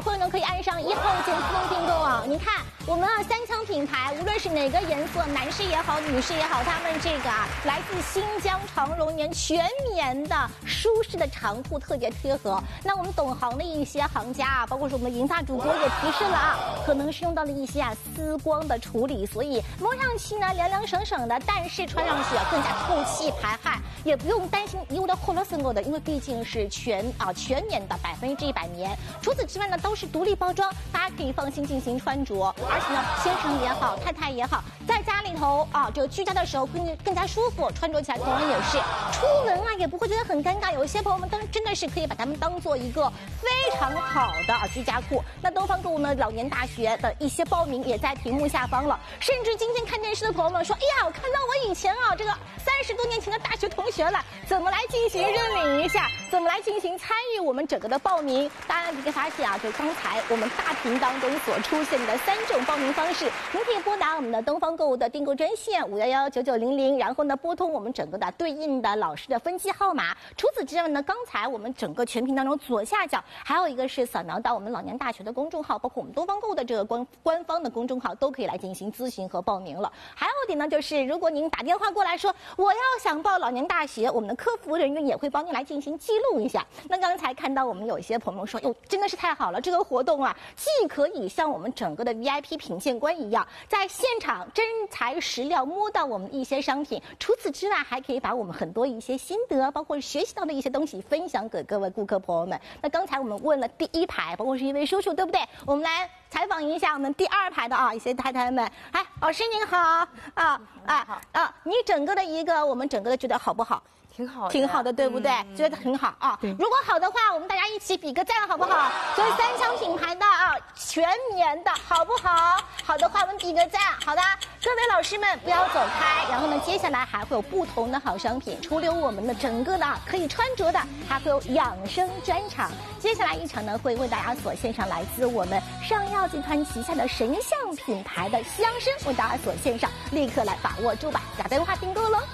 朋友呢可以按上1号键自动订购啊。你看我们3强品牌，无论是哪个颜色，男士也好，女士也好，他们这个来自新疆长绒棉全棉的舒适的长裤，特别贴合。那我们懂行的一些行家包括是我们的银发主播也提示了可能是用到了一些丝光的处理，所以摸上去呢凉凉省省的，但是穿上去更加透气排汗，也不用担心有的厚了森狗的，因为毕竟是全棉的100%棉。除此之外呢，都是独立包装，大家可以放心进行穿着。而且呢，先生也好，太太也好，在家里头这个居家的时候更加舒服，穿着起来同样也是出门也不会觉得很尴尬。有些朋友们真的是可以把它们当做一个非常好的居家裤。那东方购物呢，老年大学的一些报名也在屏幕下方了，甚至今天看电视的朋友们说，哎呀，我看到我以前这个30多年前的大学同学了，怎么来进行认领一下，怎么来进行参与我们整个的报名。当然你可以发现就刚才我们大屏当中所出现的3种报名方式，您可以拨打我们的东方购物的订购专线5119900，然后呢拨通我们整个的对应的老师的分机号码。除此之外呢，刚才我们整个全屏当中左下角还有一个是扫描到我们老年大学的公众号，包括我们东方购物的这个官方的公众号，都可以来进行咨询和报名了。还有一点呢，就是如果您打电话过来说我要想报老年大学，我们的客服人员也会帮您来进行记录一下。那刚才看到我们有一些朋友说，哟，真的是太好了，这个活动既可以像我们整个的 VIP 品鉴官一样，在现场真材实料摸到我们一些商品，除此之外还可以把我们很多一些心得，包括学习到的一些东西分享给各位顾客朋友们。那刚才我们问了第1排，包括是一位叔叔，对不对？我们来采访一下我们第2排的一些太太们。哎，老师您好你整个的我们整个的觉得好不好？挺好的，对不对？觉得很好如果好的话，我们大家一起比个赞，好不好？所以3强品牌的全棉的，好不好？好的话，我们比个赞。好的，各位老师们不要走开。然后呢，接下来还会有不同的好商品，除了我们的整个的可以穿着的，还会有养生专场。接下来一场呢，会为大家所献上来自我们上药集团旗下的神象品牌的西洋参，为大家所献上，立刻来把握住吧！打电话订购喽。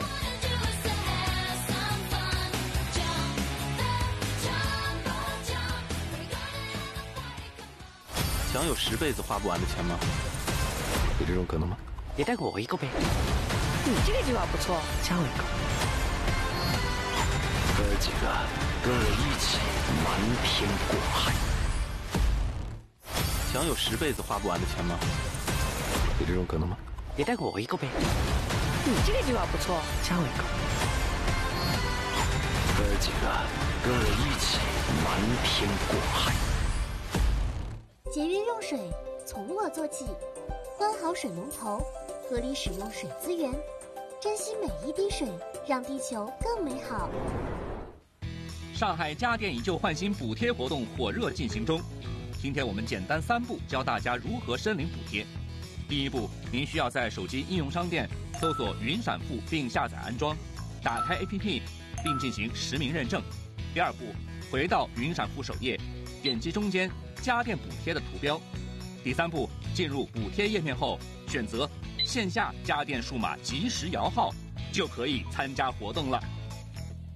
想有10辈子花不完的钱吗？有这种可能吗？ 也带我一个呗。 你这个计划不错， 加我一个。 哥几个跟我一起瞒天过海。 想有10辈子花不完的钱吗？有这种可能吗？ 也带我一个呗。 你这个计划不错， 加我一个。 哥几个跟我一起瞒天过海。 节约用水，从我做起，关好水龙头，合理使用水资源，珍惜每一滴水，让地球更美好。 上海家电以旧换新补贴活动火热进行中，今天我们简单3步教大家如何申领补贴。第1步，您需要在手机应用商店搜索云闪付并下载安装，打开 APP 并进行实名认证。第2步，回到云闪付首页，点击中间家电补贴的图标。第3步，进入补贴页面后，选择线下家电数码即时摇号，就可以参加活动了。